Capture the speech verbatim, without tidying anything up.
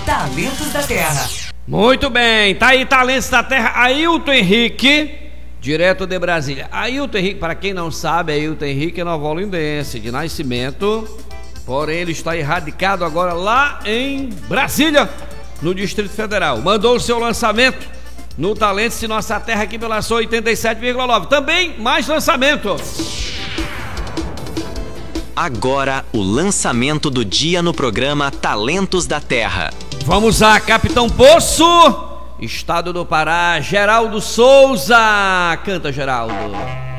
Talentos da Terra. Muito bem, tá aí Talentos da Terra, Ailton Henrique, direto de Brasília. Ailton Henrique, para quem não sabe, Ailton Henrique é novolindense de nascimento, porém ele está erradicado agora lá em Brasília, no Distrito Federal. Mandou o seu lançamento no Talentos de Nossa Terra aqui pela sua oitenta e sete vírgula nove. Também mais lançamento. Agora o lançamento do dia no programa Talentos da Terra. Vamos a Capitão Poço, estado do Pará, Geraldo Souza. Canta, Geraldo.